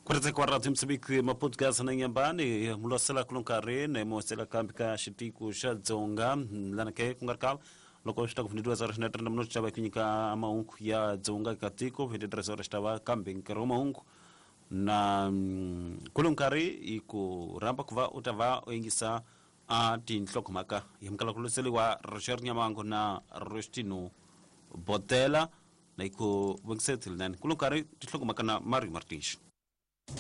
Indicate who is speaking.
Speaker 1: Kwarate kwa Radio Msabiki mapodcast na nyambani mulosela kulunkare na mosela kambika shitiku shadzonga lanake kungarkal loko shita kufundidwa za rashna tanda mnocho chaba kunyika ama unku ya zonga katiko videdra za rashtawa kambing karoma unku na kulunkare iku ramba kuva utava oingisa a tintlok maka yamkala kuluseli wa Roger Nyamango na Rostino Botela na iku wengsetil nan kulunkare tintlok maka na Mario Martins.